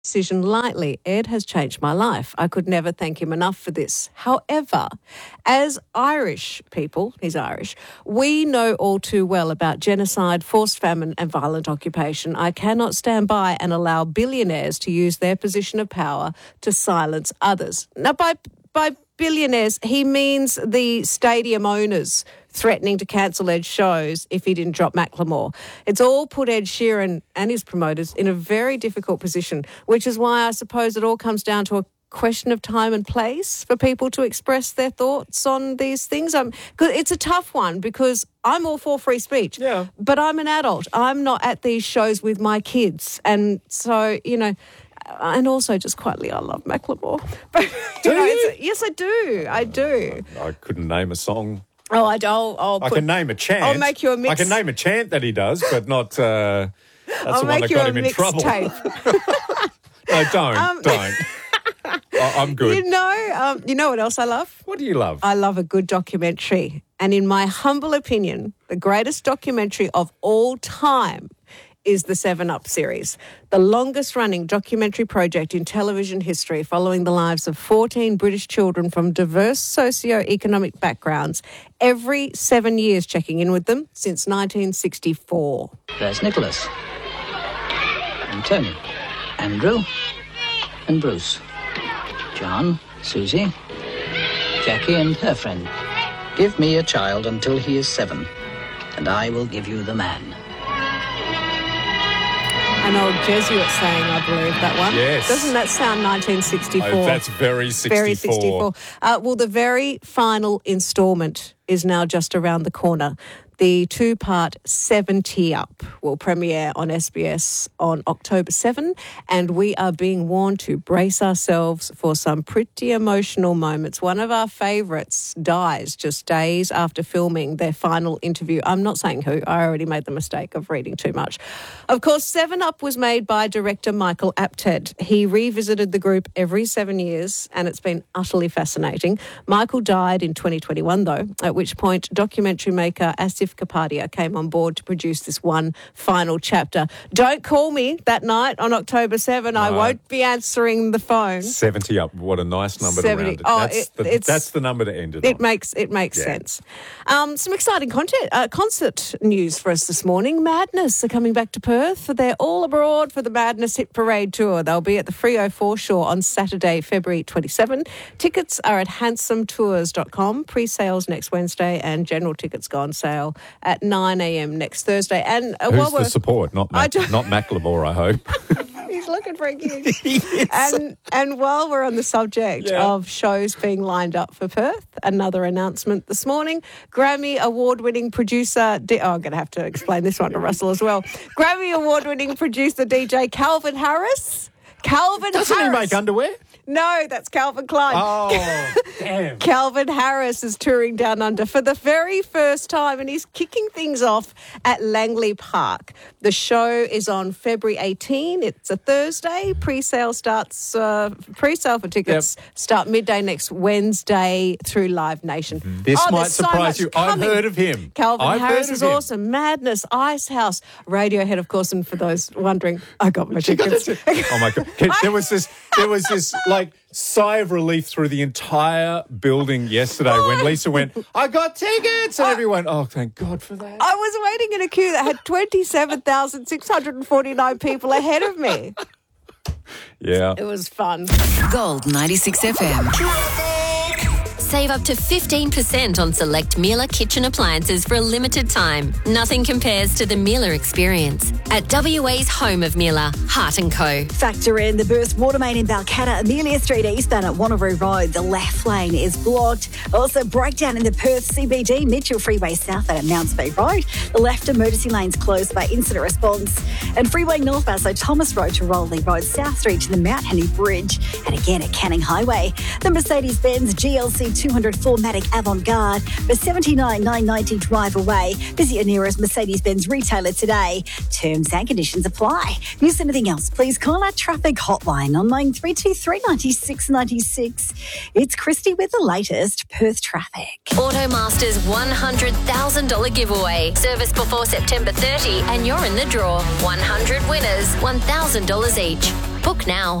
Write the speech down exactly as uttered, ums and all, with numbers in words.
decision lightly. Ed has changed my life. I could never thank him enough for this. However, as Irish people, he's Irish, we know all too well about genocide, forced famine and violent occupation. I cannot stand by and allow billionaires to use their position of power to silence others. Now, by by billionaires, he means the stadium owners threatening to cancel Ed's shows if he didn't drop Macklemore. It's all put Ed Sheeran and his promoters in a very difficult position, which is why I suppose it all comes down to a question of time and place for people to express their thoughts on these things. Um, 'cause it's a tough one because I'm all for free speech, yeah. but I'm an adult. I'm not at these shows with my kids. And so, you know, and also just quietly, I love Macklemore. But, do you? Know, you? It's, yes, I do. I do. I couldn't name a song. Oh, I don't. I'll I put, can name a chant. I'll make you a mix. I can name a chant that he does, but not. Uh, that's I'll the one make that you got a him in trouble. mixtape. No, don't, Um, don't. I, I'm good. You know, um, you know what else I love? What do you love? I love a good documentary, and in my humble opinion, the greatest documentary of all time is the Seven Up series, the longest-running documentary project in television history following the lives of fourteen British children from diverse socio-economic backgrounds, every seven years checking in with them since nineteen sixty-four. There's Nicholas, and Tony, Andrew, and Bruce, John, Susie, Jackie and her friend. Give me a child until he is seven, and I will give you the man. An old Jesuit saying, I believe, that one. Yes. Doesn't that sound nineteen sixty-four? Oh, that's very sixty-four. Very sixty-four. Uh, well, the very final instalment is now just around the corner. The two-part seventy Up will premiere on S B S on October seventh, and we are being warned to brace ourselves for some pretty emotional moments. One of our favourites dies just days after filming their final interview. I'm not saying who. I already made the mistake of reading too much. Of course, seven Up was made by director Michael Apted. He revisited the group every seven years, and it's been utterly fascinating. Michael died in twenty twenty-one, though, at which point documentary maker Asif Kapadia came on board to produce this one final chapter. Don't call me that night on October seventh. No. I won't be answering the phone. seventy Up. What a nice number seventy. to round it. Oh, that's, it, the, it's, that's the number to end it It on. makes it makes Yeah. sense. Um, some exciting content, uh, concert news for us this morning. Madness are coming back to Perth. They're all abroad for the Madness Hit Parade Tour. They'll be at the Freo Foreshore on Saturday, February twenty-seventh. Tickets are at handsome tours dot com. Pre-sales next Wednesday, and general tickets go on sale at nine a.m. next Thursday. And uh, Who's while the we're support? Not Mac- not Macklemore, I hope. He's looking for a gig. And and while we're on the subject Yeah. of shows being lined up for Perth, another announcement this morning. Grammy award-winning producer... D- oh, I'm going to have to explain this one to Russell as well. Grammy award-winning producer D J Calvin Harris. Calvin Doesn't Harris. he make underwear? No, that's Calvin Klein. Oh, damn. Calvin Harris is touring Down Under for the very first time, and he's kicking things off at Langley Park. The show is on February eighteenth. It's a Thursday. Pre-sale starts. Uh, pre-sale for tickets Yep. start midday next Wednesday through Live Nation. This oh, might there's so surprise much you. I've coming. heard of him. Calvin I've Harris heard is of him. awesome. Madness, Icehouse, Radiohead, of course, and for those wondering, I got my tickets. Oh my god! Can- There was this. There was this like sigh of relief through the entire building yesterday when Lisa went, "I got tickets," and everyone, "Oh, thank God for that." I was waiting in a queue that had twenty-seven thousand six hundred forty-nine people ahead of me. Yeah. It was fun. Gold ninety-six F M. Save up to fifteen percent on select Miele kitchen appliances for a limited time. Nothing compares to the Miele experience. At W A's home of Miele, Hart and Co. Factor in the burst water main in Balcatta, Amelia Street eastbound at Wanneroo Road. The left lane is blocked. Also, breakdown in the Perth C B D, Mitchell Freeway south at Mount Speed Road. The left emergency lane's closed by incident response. And Freeway northbound, so Thomas Road to Roley Road, South Street to the Mount Henry Bridge. And again at Canning Highway. The Mercedes-Benz G L C two hundred four Matic Avant-Garde for seventy-nine thousand nine hundred ninety drive away. Visit your nearest Mercedes-Benz retailer today. Terms and conditions apply. Miss anything else, please call our traffic hotline on nine three two three, nine six nine six. It's Christy with the latest Perth traffic. Automaster's one hundred thousand dollars giveaway. Service before September thirtieth and you're in the draw. one hundred winners, one thousand dollars each. Book now.